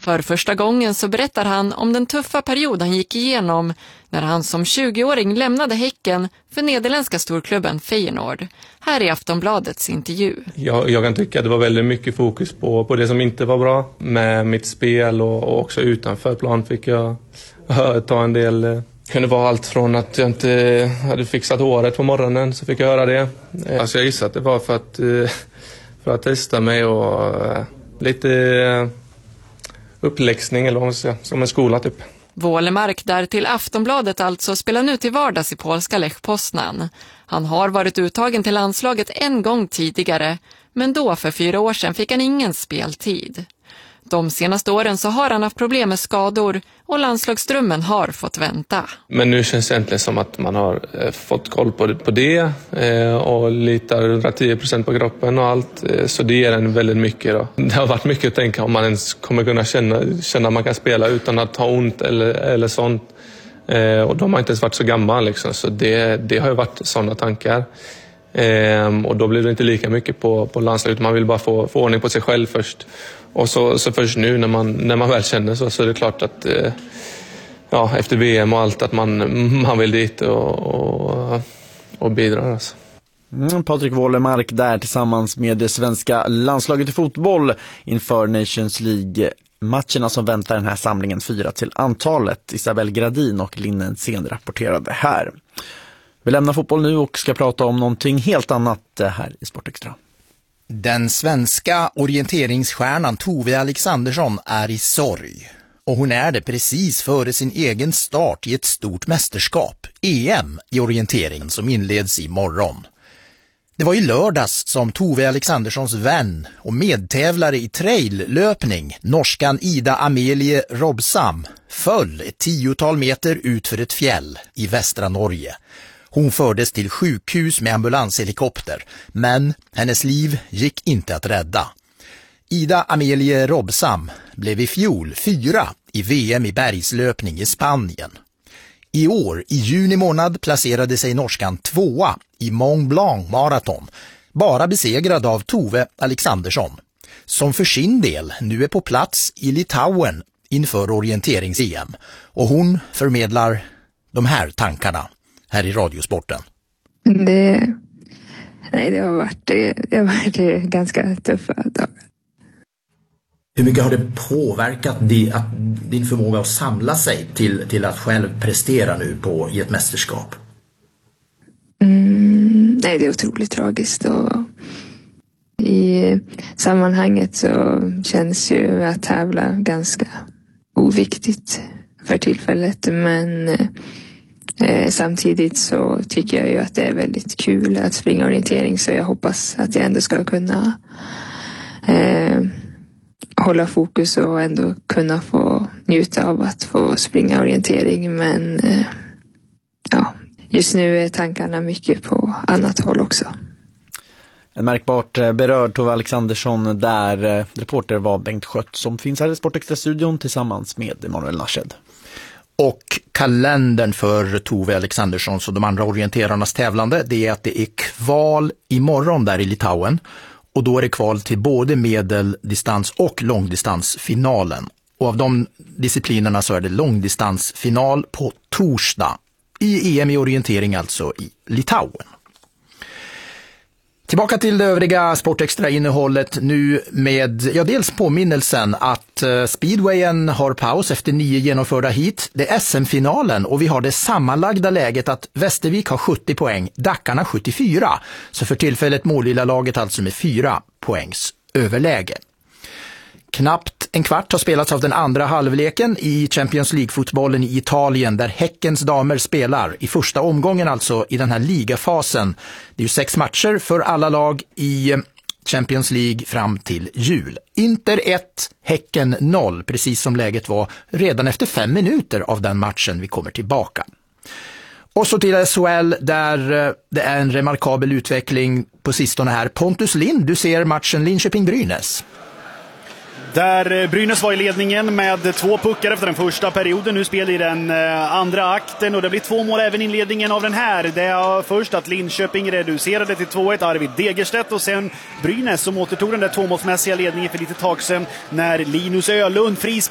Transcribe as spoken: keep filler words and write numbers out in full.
För första gången så berättar han om den tuffa period han gick igenom när han som tjugoåring lämnade Häcken för nederländska storklubben Feyenoord. Här är Aftonbladets intervju. Jag, jag kan tycka att det var väldigt mycket fokus på, på det som inte var bra med mitt spel och, och också utanför plan fick jag höra, ta en del. Det kunde vara allt från att jag inte hade fixat håret på morgonen så fick jag höra det. Alltså jag gissar att det var för att, för att testa mig och lite uppläxning eller vad man ska säga, som en skola typ. Wålemark där till Aftonbladet alltså spelar nu till vardags i polska Lech Poznan. Han har varit uttagen till landslaget en gång tidigare, men då för fyra år sedan fick han ingen speltid. De senaste åren så har han haft problem med skador och landslagsdrömmen har fått vänta. Men nu känns det egentligen som att man har eh, fått koll på det, på det eh, och litar hundratio procent på kroppen och allt. Eh, så det ger en väldigt mycket då. Det har varit mycket att tänka om man ens kommer kunna känna, känna att man kan spela utan att ha ont eller, eller sånt. Eh, och de har inte ens varit så gamla liksom, så det, det har ju varit sådana tankar. Eh, och då blir det inte lika mycket på, på landslaget. Man vill bara få, få ordning på sig själv först. Och så, så först nu när man, när man väl känner så, så är det klart att eh, ja, efter V M och allt att man, man vill dit och, och, och bidra. Alltså. Mm, Patrik Wålemark där tillsammans med det svenska landslaget i fotboll inför Nations League-matcherna som väntar den här samlingen fyra till antalet. Isabel Gradin och Linnen Sen rapporterade här. Vi lämnar fotboll nu och ska prata om någonting helt annat här i Sportextra. Den svenska orienteringsstjärnan Tove Alexandersson är i sorg. Och hon är det precis före sin egen start i ett stort mästerskap, E M i orientering, som inleds i morgon. Det var i lördags som Tove Alexanderssons vän och medtävlare i traillöpning, norskan Ida Amelie Robsam, föll ett tiotal meter ut för ett fjäll i västra Norge. Hon fördes till sjukhus med ambulanshelikopter, men hennes liv gick inte att rädda. Ida Amelie Robsam blev i fjol fyra i V M i bergslöpning i Spanien. I år, i juni månad, placerade sig norskan tvåa i Mont Blanc maraton, bara besegrad av Tove Alexandersson, som för sin del nu är på plats i Litauen inför orienterings-E M. Och hon förmedlar de här tankarna här i Radiosporten. Det, nej, det har varit, det, det har varit ganska tuffa dagar. Hur mycket har det påverkat din, att, din förmåga att samla sig till, till att själv prestera nu på, i ett mästerskap? Mm, nej, det är otroligt tragiskt. Och i sammanhanget så känns ju att tävla ganska oviktigt för tillfället. Men eh, samtidigt så tycker jag ju att det är väldigt kul att springa orientering. Så jag hoppas att jag ändå ska kunna eh, hålla fokus och ändå kunna få njuta av att få springa orientering. Men eh, ja, just nu är tankarna mycket på annat håll också. En märkbart berörd Tove Alexandersson där. Reporter var Bengt Skött som finns här i Sportextra-studion tillsammans med Emanuel Narshed. Och kalendern för Tove Alexanderssons och de andra orienterarnas tävlande, det är att det är kval imorgon där i Litauen. Och då är det kval till både medeldistans- och långdistansfinalen. Och av de disciplinerna så är det långdistansfinal på torsdag i E M i orientering, alltså i Litauen. Tillbaka till det övriga Sportextra-innehållet nu med, ja, dels påminnelsen att uh, speedwayen har paus efter nio genomförda hit. Det är S M-finalen och vi har det sammanlagda läget att Västervik har sjuttio poäng, Dackarna sjuttiofyra. Så för tillfället målilla laget alltså med fyra poängs överläge. Knappt en kvart har spelats av den andra halvleken i Champions League-fotbollen i Italien där Häckens damer spelar i första omgången, alltså i den här ligafasen. Det är ju sex matcher för alla lag i Champions League fram till jul. Inter ett, Häcken noll, precis som läget var redan efter fem minuter av den matchen vi kommer tillbaka. Och så till S H L där det är en remarkabel utveckling på sistone här. Pontus Lind, du ser matchen Linköping-Brynäs. Där Brynäs var i ledningen med två puckar efter den första perioden. Nu spelar i den andra akten och det blir två mål även i inledningen av den här. Det är först att Linköping reducerade till två ett, Arvid Degerstedt, och sen Brynäs som återtog den där tvåmålsmässiga ledningen för lite tag sedan när Linus Ölund frispark